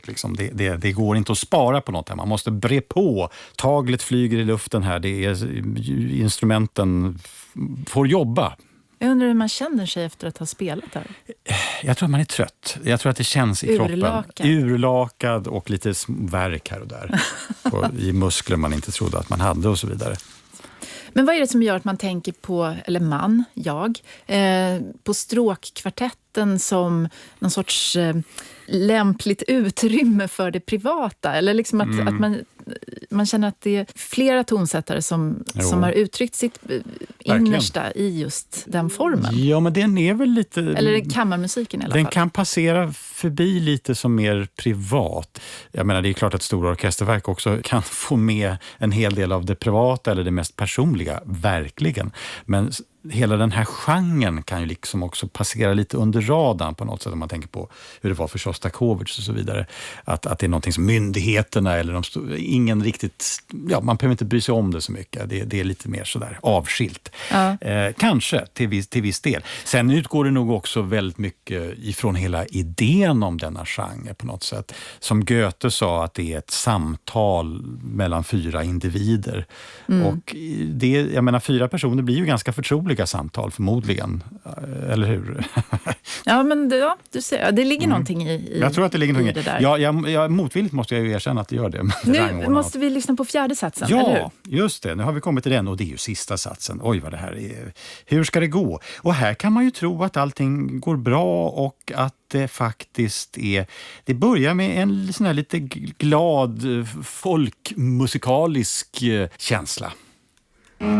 Liksom det går inte att spara på något här. Man måste bre på. Taglet flyger i luften här. Instrumenten får jobba. Jag undrar hur man känner sig efter att ha spelat här. Jag tror att man är trött. Jag tror att det känns i kroppen. Urlakad och lite värk här och där. I muskler man inte trodde att man hade och så vidare. Men vad är det som gör att man tänker på, eller på stråkkvartetten som någon sorts lämpligt utrymme för det privata? Eller liksom att man känner att det är flera tonsättare som har uttryckt sitt innersta i just den formen? Ja, men den är väl lite... Eller kammarmusiken i alla fall. Den kan passera förbi lite som mer privat. Jag menar, det är klart att stora orkesterverk också kan få med en hel del av det privata eller det mest personliga, verkligen. Men hela den här genren kan ju liksom också passera lite under radarn på något sätt, om man tänker på hur det var för Sjostakovitj och så vidare. Att det är någonting som myndigheterna eller ingen riktigt, man behöver inte bry sig om det så mycket. Det är lite mer sådär avskilt. Ja. Kanske till viss del. Sen utgår det nog också väldigt mycket ifrån hela idén om denna genre på något sätt. Som Goethe sa, att det är ett samtal mellan 4 individer. Och jag menar, 4 personer blir ju ganska förtroliga samtal förmodligen, eller hur? Ja, men du ser, det ligger någonting i jag tror att det ligger någonting i det där. Ja, motvilligt måste jag ju erkänna att det gör det. Nu måste vi lyssna på 4:e satsen, eller hur? Ja, just det. Nu har vi kommit till den och det är ju sista satsen. Oj, vad det här är. Hur ska det gå? Och här kan man ju tro att allting går bra och att det faktiskt är... Det börjar med en sån här lite glad folkmusikalisk känsla.